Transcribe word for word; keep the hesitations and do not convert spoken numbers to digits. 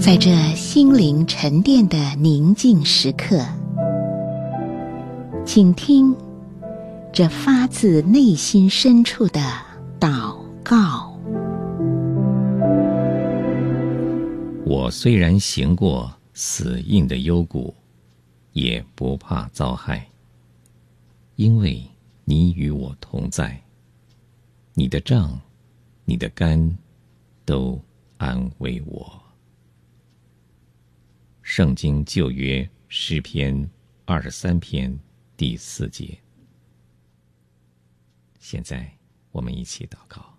在这心灵沉淀的宁静时刻，请听这发自内心深处的祷告。 我虽然行过死荫的幽谷，也不怕遭害，因为你与我同在，你的杖，你的竿，都安慰我。圣经旧约诗篇二十三篇第四节。现在我们一起祷告。